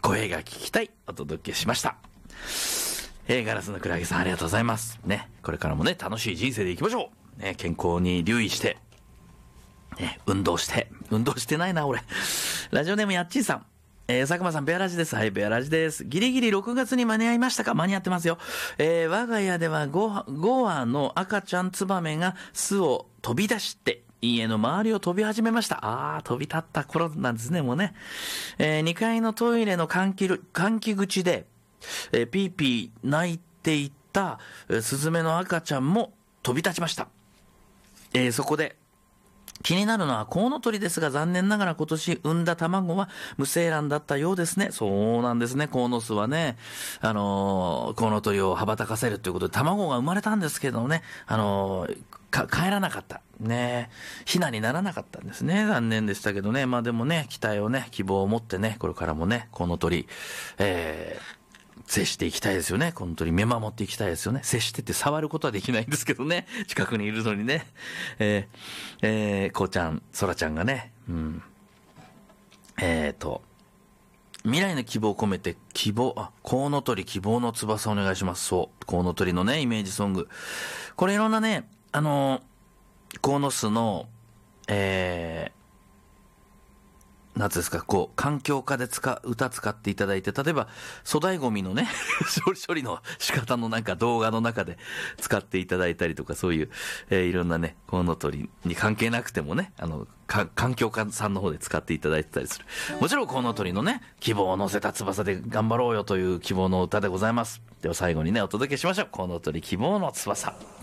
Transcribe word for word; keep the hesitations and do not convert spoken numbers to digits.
声が聞きたいお届けしました。えー、ガラスのクラゲさんありがとうございますね。これからもね楽しい人生でいきましょうね。健康に留意してね、運動して運動してないな俺。ラジオネームやっちーさん、えー、佐久間さん、ベアラジです。はい、ベアラジです。ギリギリろくがつに間に合いましたか？間に合ってますよ。えー、我が家では 5, 5羽の赤ちゃんツバメが巣を飛び出して家の周りを飛び始めました。あー、飛び立った頃なんですね、もうね。えー、にかいのトイレの換気、換気口で、えー、ピーピー泣いていた、えー、スズメの赤ちゃんも飛び立ちました。えー、そこで気になるのはコウノトリですが、残念ながら今年産んだ卵は無精卵だったようですね。そうなんですね。コウノスはね、あのー、コウノトリを羽ばたかせるということで卵が生まれたんですけどね、あのー、か帰らなかったね、ヒナにならなかったんですね。残念でしたけどね。まあでもね、期待をね、希望を持ってね、これからもね、コウノトリ、えー接していきたいですよね。本当に見守っていきたいですよね。接してって触ることはできないんですけどね。近くにいるのにね。えー、えー、こうちゃん、そらちゃんがね、うん。えーと、未来の希望を込めて、希望、あ、コウノトリ希望の翼お願いします。そう。コウノトリのね、イメージソング。これいろんなね、あのー、コウノスの、えー、なんですか、こう、環境科で使う、歌使っていただいて、例えば、粗大ゴミのね、処理の仕方のなんか動画の中で使っていただいたりとか、そういう、えー、いろんなね、コウノトリに関係なくてもね、あの、か環境科さんの方で使っていただいてたりする。もちろんコウノトリのね、希望を乗せた翼で頑張ろうよという希望の歌でございます。では最後にね、お届けしましょう。コウノトリ希望の翼。